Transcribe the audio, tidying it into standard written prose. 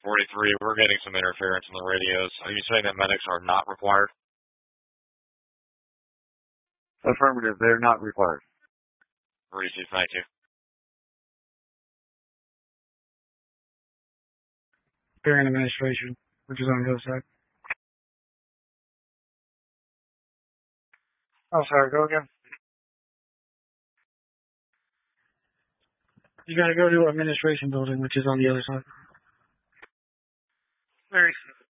43, we're getting some interference on the radios. Are you saying that medics are not required? Affirmative, they're not required. Reese, thank you. During administration, which is on the other side. Oh, sorry, go again. You gotta go to administration building, which is on the other side. Very simple.